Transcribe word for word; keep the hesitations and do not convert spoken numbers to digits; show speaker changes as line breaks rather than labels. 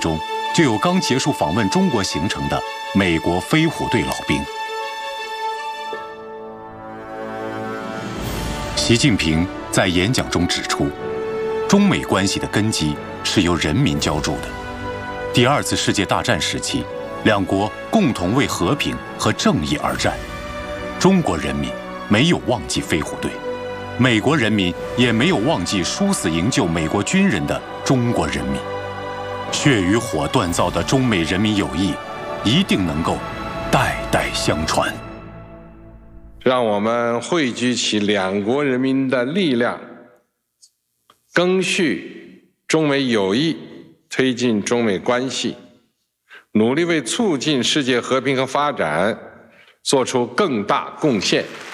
中就有刚结束访问中国行程的美国飞虎队老兵。习近平在演讲中指出，中美关系的根基是由人民浇筑的。第二次世界大战时期，两国共同为和平和正义而战。中国人民没有忘记飞虎队，美国人民也没有忘记殊死营救美国军人的中国人民。血与火锻造的中美人民友谊，一定能够代代相传。
让我们汇聚起两国人民的力量，赓续中美友谊，推进中美关系，努力为促进世界和平和发展做出更大贡献。